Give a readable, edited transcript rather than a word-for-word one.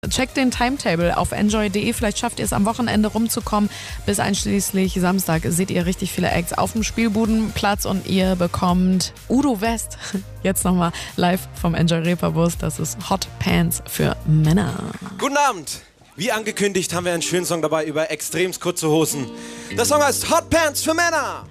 Checkt den Timetable auf enjoy.de. Vielleicht schafft ihr es am Wochenende rumzukommen. Bis einschließlich Samstag seht ihr richtig viele Acts auf dem Spielbudenplatz und ihr bekommt Udo West. Jetzt nochmal live vom Enjoy Reeperbus. Das ist Hot Pants für Männer. Guten Abend. Wie angekündigt haben wir einen schönen Song dabei über extrem kurze Hosen. Der Song heißt Hot Pants für Männer.